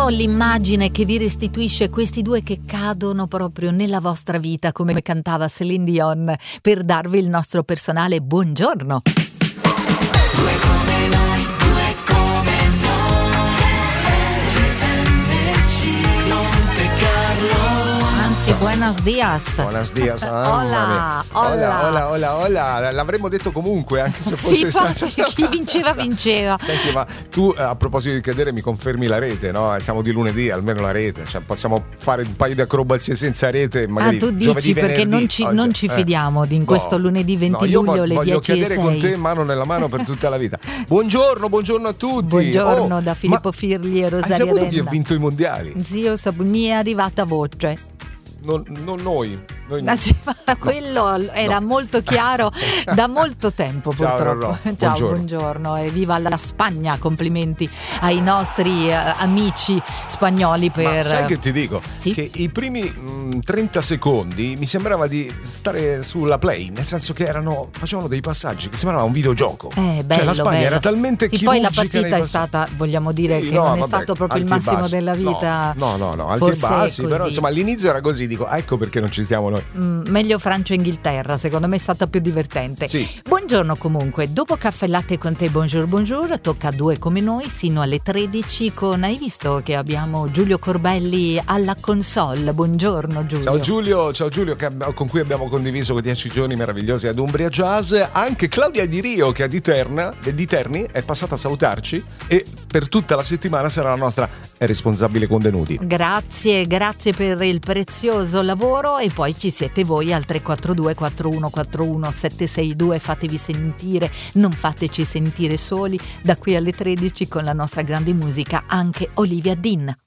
ho l'immagine che vi restituisce questi due che cadono proprio nella vostra vita, come cantava Céline Dion, per darvi il nostro personale buongiorno. Due come noi, due come noi, RMC Monte Carlo. Anzi, buenos dias. Buenos dias. Hola, hola. Hola. L'avremmo detto comunque, anche se fosse sì, infatti, stato. chi vinceva vinceva. Senti, ma tu a proposito di cadere mi confermi la rete, no? Siamo di lunedì, almeno la rete, cioè possiamo fare un paio di acrobazie senza rete, magari tu giovedì, dici perché venerdì, non ci fidiamo in questo lunedì 20 io luglio alle 10:06. voglio cadere con te mano nella mano per tutta la vita. Buongiorno a tutti. Buongiorno da Filippo Firli e Rosaria Hai saputo Renna. chi ha vinto i mondiali? Sì, io mi è arrivata voce. Non noi. Quello era molto chiaro da molto tempo, purtroppo. Ciao, buongiorno e viva la Spagna, complimenti ai nostri amici spagnoli per... Ma sai che ti dico? Sì? Che i primi 30 secondi mi sembrava di stare sulla play, nel senso che facevano dei passaggi che sembrava un videogioco. Bello, cioè la Spagna bello. era talmente sì, chirurgica. poi la partita è stata, vogliamo dire, sì, che non è stato proprio il massimo della vita. No, alti e bassi, però insomma all'inizio era così, dico, ecco perché non ci stiamo noi. Meglio Francia e Inghilterra, secondo me è stata più divertente. Sì. Buongiorno comunque, dopo Caffè Latte con te, bonjour, tocca a due come noi sino alle 13 con, hai visto che abbiamo Giulio Corbelli alla console. Buongiorno Giulio. Ciao Giulio, con cui abbiamo condiviso 10 giorni meravigliosi ad Umbria Jazz. Anche Claudia Di Rio, che è di Terni, è passata a salutarci e per tutta la settimana sarà la nostra responsabile contenuti. Grazie per il prezioso lavoro e poi ci siete voi al 342 4141 762, fatevi sentire, non fateci sentire soli da qui alle 13 con la nostra grande musica, anche Olivia Dean.